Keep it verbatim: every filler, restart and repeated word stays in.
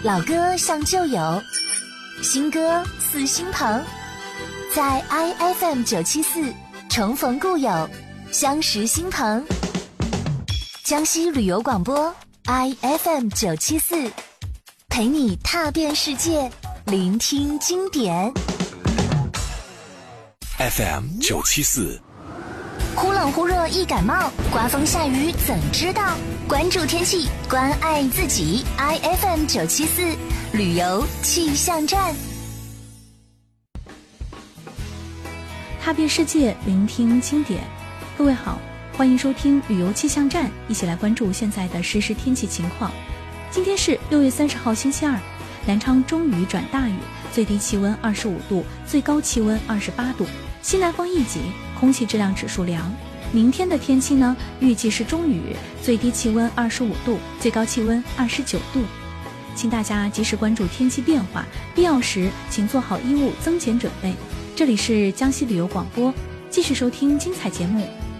老歌像旧友，新歌似新朋，在 I F M 九七四重逢故友，相识新朋。江西旅游广播 I F M 九七四，陪你踏遍世界，聆听经典。 F M 九七四， 忽冷忽热易感冒，刮风下雨怎知道？关注天气，关爱自己。I F M 九七四旅游气象站， 踏遍世界，聆听经典。各位好，欢迎收听旅游气象站，一起来关注现在的实时天气情况。今天是六月三十号星期二，南昌中雨转大雨，最低气温二十五度，最高气温二十八度，西南风一级，空气质量指数良。明天的天气呢，预计是中雨，最低气温二十五度，最高气温二十九度。请大家及时关注天气变化，必要时请做好衣物增减准备。这里是江西旅游广播，继续收听精彩节目，